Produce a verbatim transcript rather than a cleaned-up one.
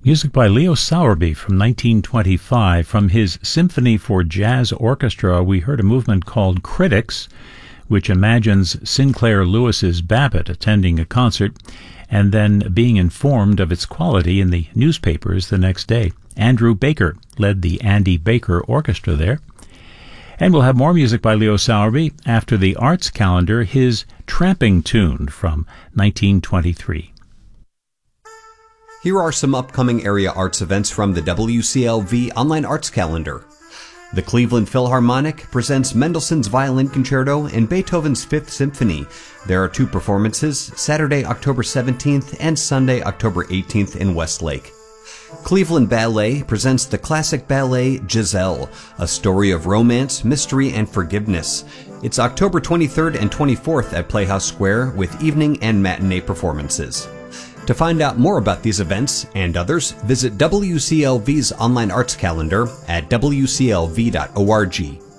Music by Leo Sowerby from nineteen twenty-five. From his Symphony for Jazz Orchestra, we heard a movement called Critics, which imagines Sinclair Lewis's Babbitt attending a concert and then being informed of its quality in the newspapers the next day. Andrew Baker led the Andy Baker Orchestra there. And we'll have more music by Leo Sowerby after the Arts Calendar, his Tramping Tune from nineteen twenty-three. Here are some upcoming area arts events from the W C L V Online Arts Calendar. The Cleveland Philharmonic presents Mendelssohn's Violin Concerto and Beethoven's Fifth Symphony. There are two performances, Saturday, October seventeenth and Sunday, October eighteenth in Westlake. Cleveland Ballet presents the classic ballet Giselle, a story of romance, mystery, and forgiveness. It's October twenty-third and twenty-fourth at Playhouse Square with evening and matinee performances. To find out more about these events and others, visit W C L V's online arts calendar at W C L V dot org.